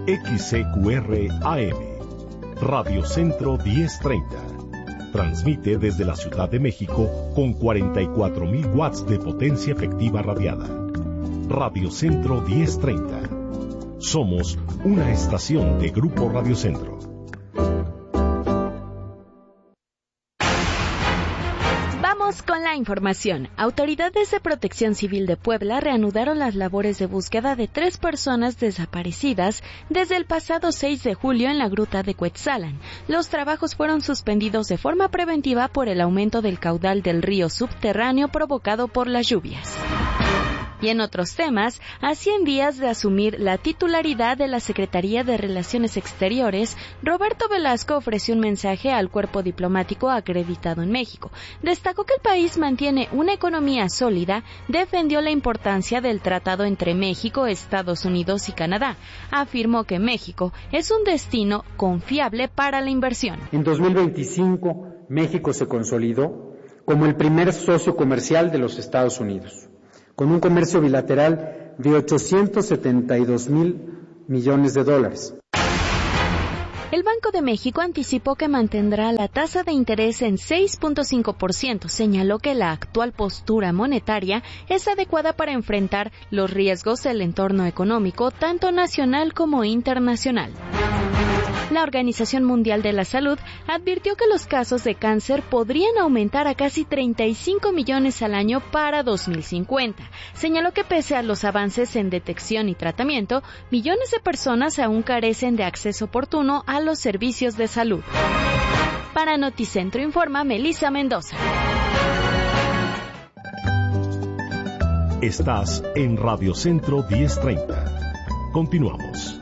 XCQR AM, Radio Centro 1030. Transmite desde la Ciudad de México con 44,000 watts de potencia efectiva radiada. Radio Centro 1030. Somos una estación de Grupo Radio Centro. Con la información, autoridades de Protección Civil de Puebla reanudaron las labores de búsqueda de 3 personas desaparecidas desde el pasado 6 de julio en la gruta de Cuetzalan. Los trabajos fueron suspendidos de forma preventiva por el aumento del caudal del río subterráneo provocado por las lluvias. Y en otros temas, a 100 días de asumir la titularidad de la Secretaría de Relaciones Exteriores, Roberto Velasco ofreció un mensaje al cuerpo diplomático acreditado en México. Destacó que el país mantiene una economía sólida, defendió la importancia del tratado entre México, Estados Unidos y Canadá. Afirmó que México es un destino confiable para la inversión. En 2025, México se consolidó como el primer socio comercial de los Estados Unidos, con un comercio bilateral de $872,000 millones. El Banco de México anticipó que mantendrá la tasa de interés en 6.5%. Señaló que la actual postura monetaria es adecuada para enfrentar los riesgos del entorno económico, tanto nacional como internacional. La Organización Mundial de la Salud advirtió que los casos de cáncer podrían aumentar a casi 35 millones al año para 2050. Señaló que pese a los avances en detección y tratamiento, millones de personas aún carecen de acceso oportuno a los servicios de salud. Para Noticentro informa Melissa Mendoza. Estás en Radio Centro 1030. Continuamos.